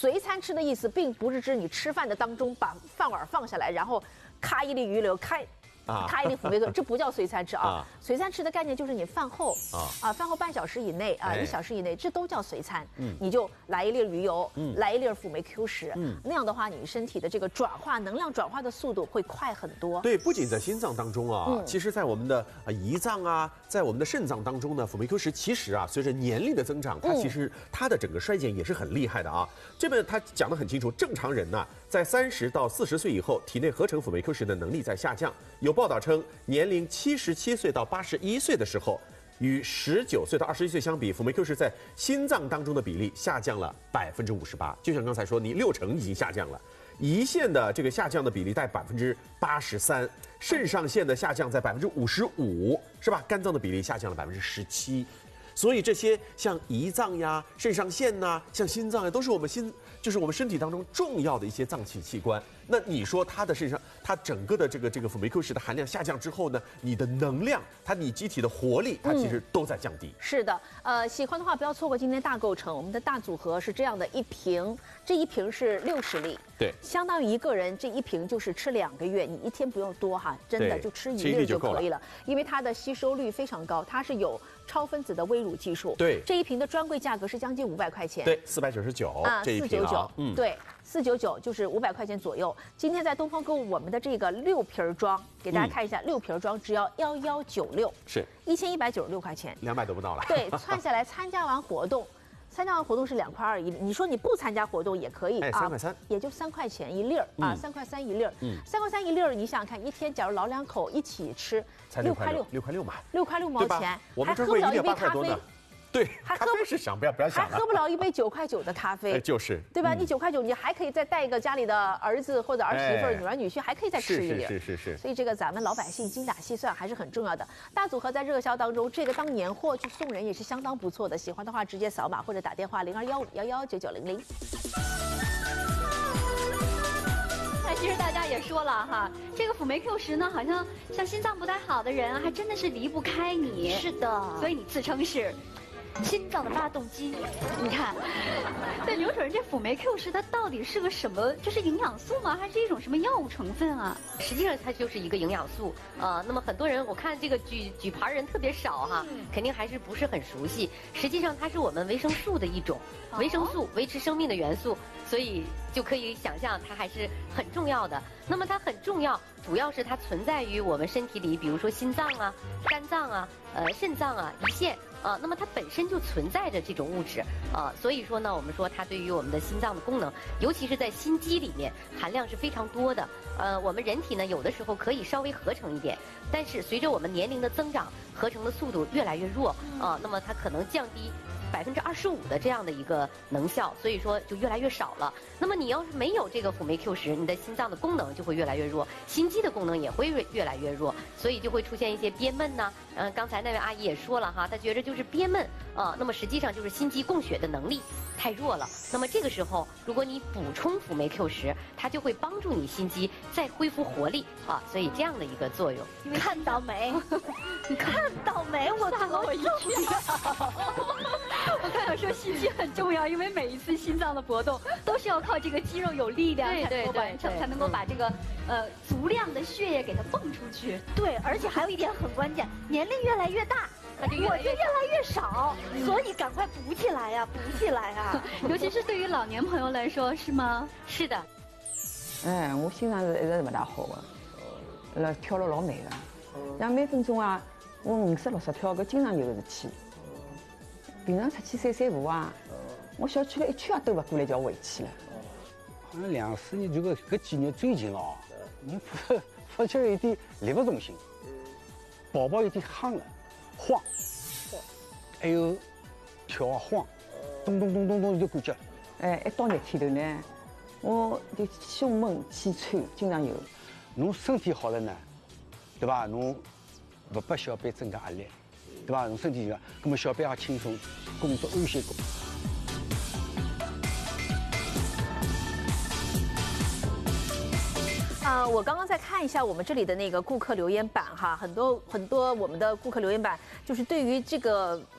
随餐吃的意思，并不是指你吃饭的当中把饭碗放下来，然后咔一粒鱼柳，咔一粒辅酶克，这不叫随餐吃啊。随餐吃的概念就是你饭后饭后半小时以内1小时以内，这都叫随餐。你就来一粒鱼油，来一粒辅酶 Q10，那样的话，你身体的这个能量转化的速度会快很多。 对，不仅在心脏当中啊，其实在我们的胰脏啊，在我们的肾脏当中呢，辅酶 Q10其实啊，随着年龄的增长，它其实它的整个衰减也是很厉害的啊。这边他讲得很清楚，正常人呢，在30到40岁以后，体内合成辅酶 Q10的能力在下降。有报道称，年龄77岁到81岁的时候，与19岁到21岁相比，辅酶 Q10在心脏当中的比例下降了58%。就像刚才说，你60%已经下降了。胰腺的这个下降的比例在83%，肾上腺的下降在55%，是吧？肝脏的比例下降了17%。所以这些像胰脏呀、肾上腺呐、像心脏呀，都是我们身体当中重要的一些脏器器官。那你说它整个的这个辅酶 Q10的含量下降之后呢，你的能量，你机体的活力，它其实都在降低。 是的，喜欢的话不要错过今天大构成。我们的大组合是这样的，一瓶，这一瓶是60粒， 对， 相当于一个人这一瓶就是吃2个月，你一天不用多哈，真的就吃1粒就可以了，因为它的吸收率非常高，它是有超分子的微乳技术。 对， 这一瓶的专柜价格是将近500块钱。 对，499这一瓶啊 ，499，对，499就是500块钱左右。今天在东方购物，我们的这个6瓶装，给大家看一下，6瓶装只要1196， 是 1196块钱 ，200都不到了。 对，算下来参加完活动是2块2一粒，你说你不参加活动也可以 3块3， 也就3块钱一粒儿3块3一粒儿，3块3一粒儿，你想想看，一天假如老2口一起吃，6块6 嘛 ，6块6毛钱， 我们还喝不了一杯咖啡。 对，咖啡是想不要想还喝不了一杯9块9的咖啡， 就是， 对吧？你9块9，你还可以再带一个家里的儿子或者儿媳妇、女儿女婿，还可以再吃一粒。 是。 所以这个咱们老百姓精打细算还是很重要的。大组合在热销当中，这个当年货去送人也是相当不错的。喜欢的话直接扫码或者打电话0215119900。 其实大家也说了哈，这个辅酶 Q10呢，好像心脏不太好的人啊，还真的是离不开你。 是的， 所以你自称是心脏的发动机。你看，对，刘主任，这辅酶 Q10它到底是个什么？这是营养素吗？还是一种什么药物成分啊？ 实际上它就是一个营养素那么很多人我看这个举牌人特别少哈，肯定还是不是很熟悉。实际上它是我们维生素的一种，维生素维持生命的元素，所以就可以想象它还是很重要的。那么它很重要，主要是它存在于我们身体里，比如说心脏啊、肝脏啊、肾脏啊、胰腺那么它本身就存在着这种物质所以说呢，我们说它对于我们的心脏的功能，尤其是在心肌里面含量是非常多的。我们人体呢有的时候可以稍微合成一点，但是随着我们年龄的增长，合成的速度越来越弱那么它可能降低25%的这样的一个能效，所以说就越来越少了。那么你要是没有这个辅酶 Q10，你的心脏的功能就会越来越弱，心肌的功能也会越来越弱，所以就会出现一些憋闷呐。刚才那位阿姨也说了哈，她觉得就是憋闷那么实际上就是心肌供血的能力太弱了。那么这个时候，如果你补充辅酶 Q10，它就会帮助你心肌再恢复活力所以这样的一个作用。 你看到没？你看到没？我吓了我一跳。我刚想说心肌很重要，因为每一次心脏的搏动都是要靠这个肌肉有力量才能够完成，才能够把这个足量的血液给它泵出去。 对，而且还有一点很关键，年龄越来越大，我就越来越少，所以赶快补起来呀，补起来啊！ 尤其是对于老年朋友来说，是吗？ 是的。 我心脏是一直不大好的，跳了老慢的，像每分钟啊，我50、60跳，搿经常有个事体。平常出去散散步啊，我小区了一圈也兜不过来，就要回去了。 好像2、4年，搿几年最近你发觉有点力不从心，宝宝有点夯了，晃，还有跳晃，咚咚咚咚咚就感觉。 一到热天头呢，我就胸闷气喘，经常有。 侬身体好了呢，对吧？侬不把小班增加压力。对吧？侬身体就那么小班也轻松，工作安心工。 我刚刚在看一下我们这里的那个顾客留言板哈，很多我们的顾客留言板就是对于这个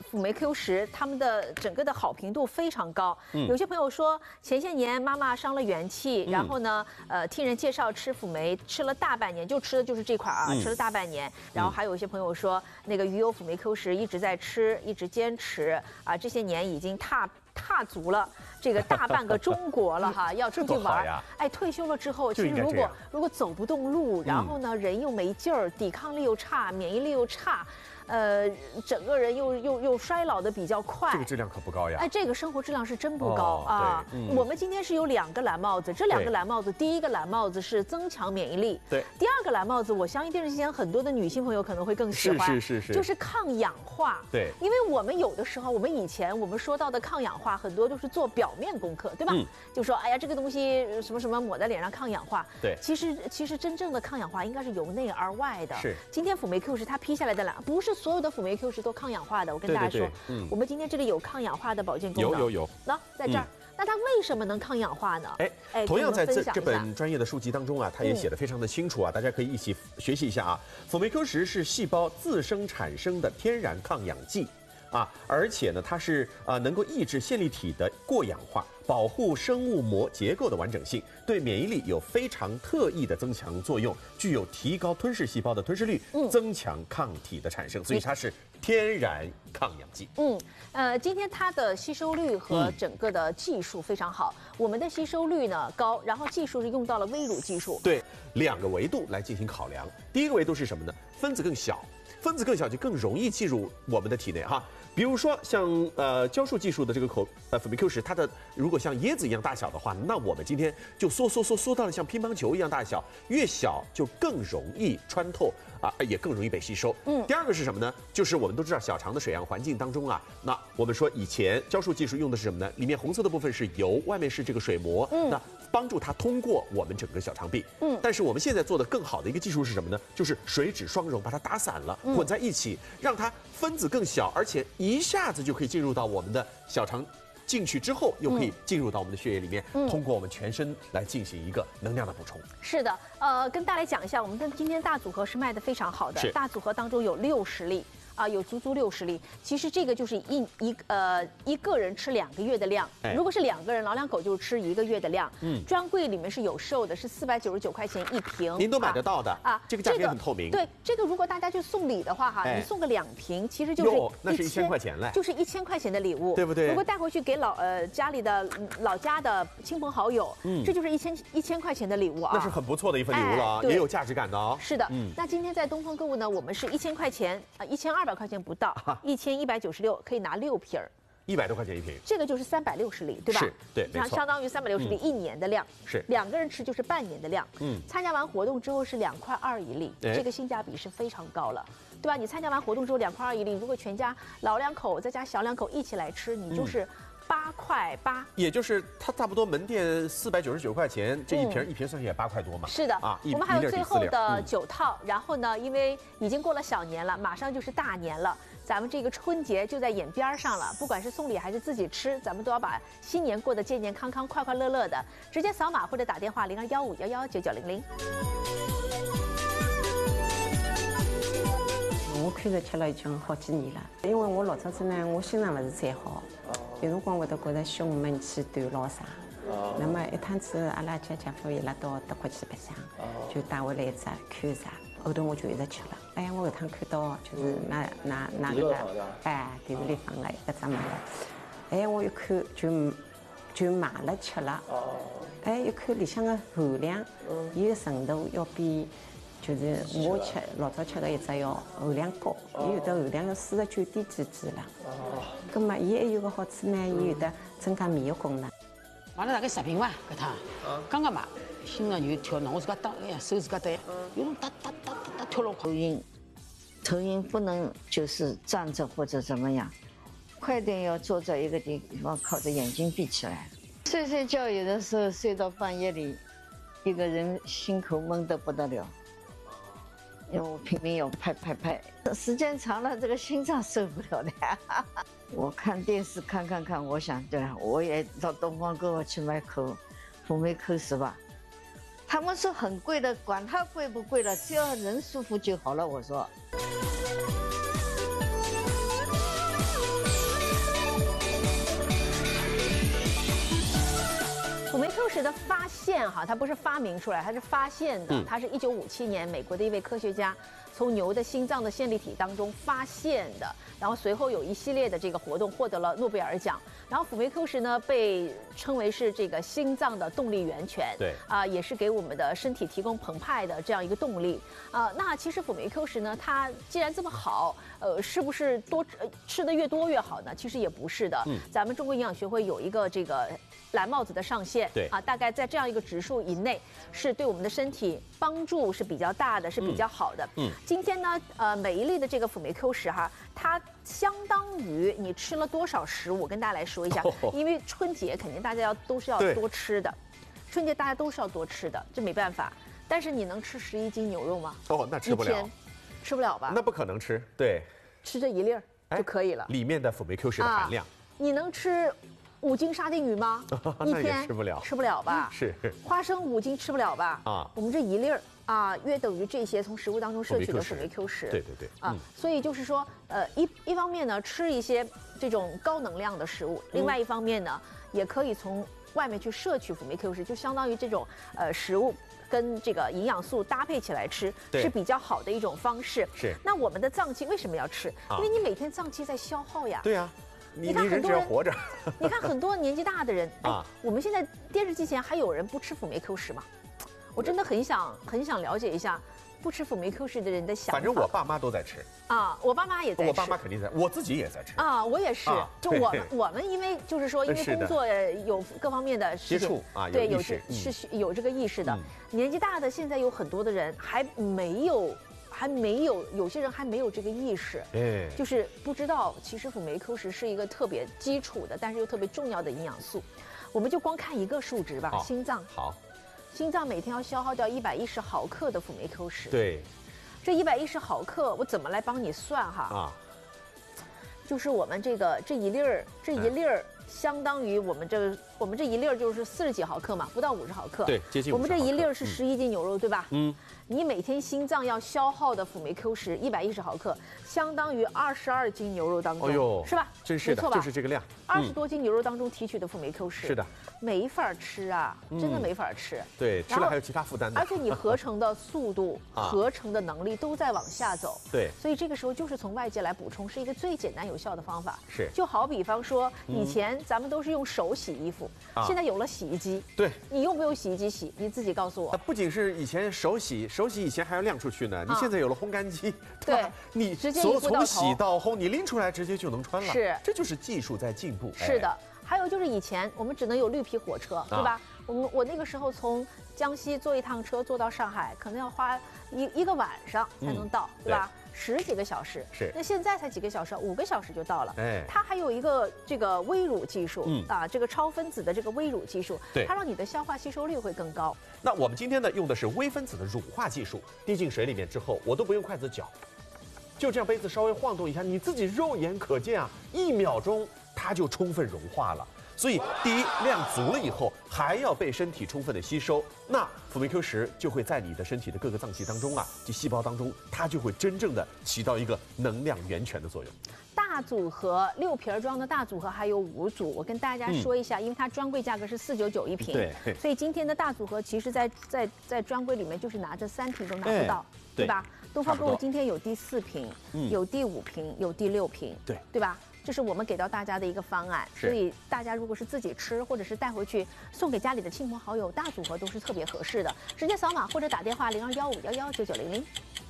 辅酶 Q10，他们的整个的好评度非常高。有些朋友说前些年妈妈伤了元气，然后呢，听人介绍吃辅酶，吃了大半年，就吃的就是这款啊，吃了大半年。然后还有一些朋友说，那个鱼油辅酶 Q10一直在吃，一直坚持啊，这些年已经踏足了这个大半个中国了哈，要出去玩。哎，退休了之后，其实如果走不动路，然后呢人又没劲儿，抵抗力又差，免疫力又差。整个人又衰老的比较快， 这个质量可不高呀。 哎，这个生活质量是真不高啊。我们今天是有2个蓝帽子，这2个蓝帽子，第一个蓝帽子是增强免疫力， 对。 第2个蓝帽子，我相信电视机前很多的女性朋友可能会更喜欢， 是， 就是抗氧化。 对， 因为我们有的时候，我们以前说到的抗氧化，很多都是做表面功课，对吧？就说哎呀，这个东西什么什么抹在脸上抗氧化。 对， 其实真正的抗氧化应该是由内而外的。 是。今天辅酶 Q10它批下来的蓝，不是所有的辅酶 Q10都抗氧化的，我跟大家说，我们今天这里有抗氧化的保健功能， 有， 那在这儿，那它为什么能抗氧化呢？ 哎，同样在这本专业的书籍当中啊，它也写得非常的清楚啊，大家可以一起学习一下啊。辅酶 Q10是细胞自生产生的天然抗氧剂啊，而且呢，它是能够抑制线粒体的过氧化，保护生物膜结构的完整性，对免疫力有非常特异的增强作用，具有提高吞噬细胞的吞噬率，增强抗体的产生，所以它是天然抗氧剂。 今天它的吸收率和整个的技术非常好，我们的吸收率呢高，然后技术是用到了微乳技术。 对，2个维度来进行考量。第一个维度是什么呢？分子更小，分子更小就更容易进入我们的体内哈。比如说像胶束技术的这个辅酶 Q10，它的如果像椰子一样大小的话，那我们今天就缩到了像乒乓球一样大小，越小就更容易穿透啊，也更容易被吸收。第2个是什么呢？就是我们都知道小肠的水样环境当中啊，那我们说以前胶束技术用的是什么呢？里面红色的部分是油，外面是这个水膜，那帮助它通过我们整个小肠壁。但是我们现在做的更好的一个技术是什么呢？就是水脂双溶，把它打散了，混在一起，让它分子更小，而且一下子就可以进入到我们的小肠进去之后，又可以进入到我们的血液里面，通过我们全身来进行一个能量的补充。 是的，跟大家讲一下，我们的今天大组合是卖的非常好的，大组合当中有60粒。有足60粒。其实这个就是一个人吃2个月的量。如果是2个人，老两口就吃1个月的量。专柜里面是有售的，是499块钱1瓶。 您都买得到的啊，这个价格很透明。 对，这个如果大家去送礼的话哈，你送个2瓶，其实就是那是1000块钱嘞， 就是1000块钱的礼物， 对不对？ 如果带回去给家里的老家的亲朋好友，这就是1000块钱的礼物啊， 那是很不错的一份礼物了，也有价值感的哦。 是的，那今天在东方购物呢，我们是1000块钱1200块钱不到，1196可以拿6瓶 ，100多块钱1瓶， 这个就是360粒，对吧？ 是，对，没错， 相当于360粒1年的量， 是 2个人吃就是半年的量。参加完活动之后是2块2一粒，这个性价比是非常高了，对吧？你参加完活动之后2块2一粒，如果全家老两口再加小两口一起来吃，你就是8块8， 也就是它差不多门店499块钱，这一瓶算也8块多嘛。 是的啊，我们还有最后的9套，然后呢，因为已经过了小年了，马上就是大年了。咱们这个春节就在眼边上了，不管是送礼还是自己吃，咱们都要把新年过得健健康康、快快乐乐的。直接扫码或者打电话0215119900。 我看着吃了已经好几年了，因为我老早子呢，我心脏不是太好，有辰光会得觉得胸闷气短老啥。那么一趟子阿拉姐夫伊拉到德国去白相，就带回来一只看啥。后头我就一直吃了。哎，我搿趟看到就是那个电视里放了一只么子，哎，我一看就买了吃了。哎，一看里向的含量，伊个程度要比就是我老早吃的一只要含量高，伊有的含量要49点几几了。葛末伊还有个好处呢，伊有的增加免疫功能。 买了大概10瓶吧，搿趟刚刚买。心脏就跳了，我自家打，哎呀，手自家打，有种哒跳了。 头晕不能就是站着或者怎么样，快点要坐在一个地方，靠着眼睛闭起来。睡觉有的时候睡到半夜里，一个人心口闷得不得了，因为我拼命要拍，时间长了这个心脏受不了的。我看电视看，我想对，我也到东方购物去买口辅酶Q10吧。他们说很贵的，管它贵不贵了，只要人舒服就好了。我说。 梅 Q 十的发现哈，它不是发明出来，它是发现的。它是1957年美国的一位科学家从牛的心脏的线粒体当中发现的，然后随后有一系列的这个活动获得了诺贝尔奖。然后辅酶 Q 十呢被称为是这个心脏的动力源泉， 对也是给我们的身体提供澎湃的这样一个动力。那其实辅酶 Q 十呢，它既然这么好，是不是吃的越多越好呢？其实也不是的。咱们中国营养学会有一个这个蓝帽子的上限， 对大概在这样一个指数以内，是对我们的身体帮助是比较大的，是比较好的。今天呢，每一粒的这个辅酶 Q 十哈，它相当于你吃了多少食物，跟大家来说一下。因为春节肯定大家都是要多吃的，春节大家都是要多吃的，这没办法。但是你能吃11斤牛肉吗？ 那吃不了， 吃不了吧？ 那不可能吃，对， 吃这一粒儿就可以了。 里面的辅酶 Q 十的含量， 你能吃5斤沙丁鱼吗？ 一天吃不了， 吃不了吧？ 是。 花生5斤吃不了吧？我们这一粒儿约等于这些从食物当中摄取的辅酶 Q 十。 对对对。 所以就是说，一方面呢，吃一些这种高能量的食物，另外一方面呢，也可以从外面去摄取辅酶 Q 十，就相当于这种食物跟这个营养素搭配起来吃，是比较好的一种方式。 是。 那我们的脏器为什么要吃？因为你每天脏器在消耗呀。 对呀。 你看很多人活着， 你看很多年纪大的人我们现在电视机前还有人不吃辅酶 Q 十吗？我真的很想了解一下，不吃辅酶 Q 十的人的想法。 反正我爸妈都在吃我爸妈也在吃， 我爸妈肯定在，我自己也在吃我也是。就我们因为就是说，因为工作有各方面的接触对，有这个意识的。年纪大的现在有很多的人还没有，有些人还没有这个意识，就是不知道其实辅酶 Q 十是一个特别基础的，但是又特别重要的营养素。我们就光看一个数值吧，心脏。 好， 心脏每天要消耗掉110毫克的辅酶 Q 十。 对， 这110毫克我怎么来帮你算哈？就是我们这一粒儿。相当于我们这一粒儿就是40几毫克嘛，不到50毫克。 对，接近50毫克。 我们这一粒儿是11斤牛肉，对吧？你每天心脏要消耗的辅酶 Q 十110毫克，相当于22斤牛肉当中，是吧？ 真是的，就是这个量。 20多斤牛肉当中提取的辅酶 Q 十， 是的， 没法吃啊，真的没法吃。 对，吃了还有其他负担的。 而且你合成的速度、合成的能力都在往下走。 对， 所以这个时候就是从外界来补充，是一个最简单有效的方法。 是， 就好比方说以前咱们都是用手洗衣服，现在有了洗衣机。 对， 你用不用洗衣机洗？你自己告诉我。 不仅是以前手洗以前还要晾出去呢，你现在有了烘干机，对吧？你直接从洗到烘，你拎出来直接就能穿了。 是， 这就是技术在进步。 是的，还有就是以前我们只能有绿皮火车，对吧？我那个时候从江西坐一趟车坐到上海，可能要花一个晚上才能到，对吧？10几个小时。 是。 那现在才几个小时，5个小时就到了。它还有一个这个微乳技术这个超分子的这个微乳技术，它让你的消化吸收率会更高。 那我们今天呢用的是微分子的乳化技术，滴进水里面之后，我都不用筷子搅，就这样杯子稍微晃动一下，你自己肉眼可见1秒钟它就充分融化了。所以第一，量足了以后还要被身体充分的吸收，那辅酶 Q 十就会在你的身体的各个脏器当中这细胞当中，它就会真正的起到一个能量源泉的作用。 大组合6瓶装的大组合还有5组，我跟大家说一下，因为它专柜价格是499一瓶， 对， 所以今天的大组合其实在专柜里面就是拿着3瓶都拿不到，对吧？东方购物今天有第4瓶，有第5瓶，有第6瓶，对吧？这是我们给到大家的一个方案，所以大家如果是自己吃，或者是带回去送给家里的亲朋好友，大组合都是特别合适的。直接扫码或者打电话0215119900。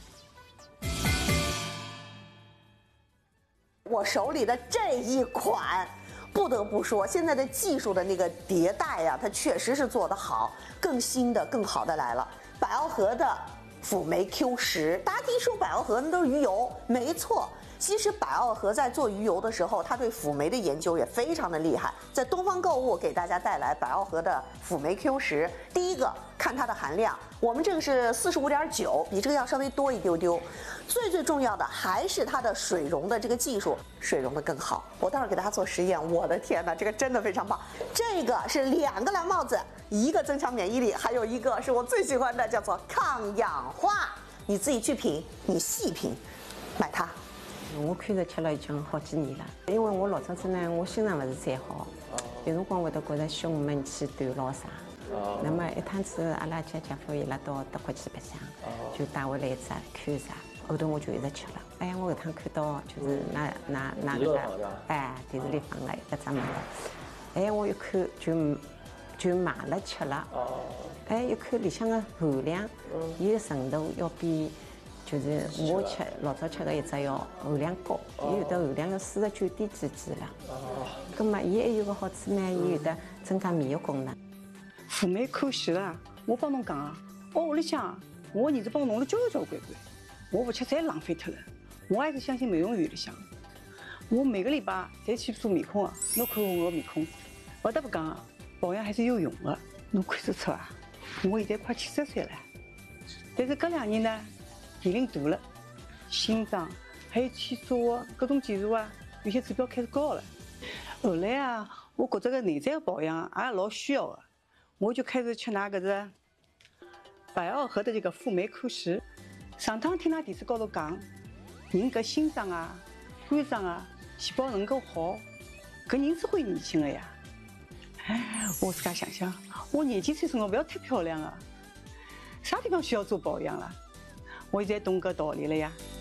我手里的这一款，不得不说，现在的技术的那个迭代它确实是做得好，更新的、更好的来了。百奥和的辅酶 Q 十，大家第一说百奥和那都是鱼油，没错。其实百奥和在做鱼油的时候，它对辅酶的研究也非常的厉害。在东方购物给大家带来百奥和的辅酶 Q 十，第一个看它的含量，我们这个是45.9，比这个要稍微多一丢丢。最重要的还是它的水溶的这个技术，水溶的更好。我待会儿给大家做实验，我的天哪，这个真的非常棒。这个是2个蓝帽子，一个增强免疫力，还有一个是我最喜欢的，叫做抗氧化。你自己去品，你细品，买它。 我看着吃了已经好几年了，因为我老早子呢，我心脏不是太好，有辰光会得觉着胸闷气短老啥， 那么一趟子阿拉家夫伊拉到德国去白相，就带回来一只看一只，后头我就一直吃了。哎呀，我搿趟看到就是那个哎电视里放了一只么子，哎我一看就买了吃了。哎一看里向的含量，伊的程度要比就是我老早吃的一只要含量高，伊有的含量要49点几了。葛末伊还有个好处呢，伊有的增加免疫功能。 辅酶可惜了，我帮侬讲啊，屋里向我儿子帮我弄了交关，我不吃侪浪费脱了。我还是相信美容院里向，我每个礼拜侪去做面孔啊，侬看我个面孔，不得不讲啊，保养还是有用的。侬看得出啊，我现在快70岁了，但是搿2年呢，年龄大了，心脏还有气血啊，各种检查啊，有些指标开始高了。后来啊，我觉着个内在的保养也老需要的，我就开始吃㑚搿只百奥和的这个辅酶 Q10。上趟听㑚电视高头讲，人搿心脏啊、肝脏啊细胞能够好，搿人是会年轻的呀。我自家想想，我年纪岁数我不要太漂亮啊，啥地方需要做保养了？我现在懂搿道理了呀。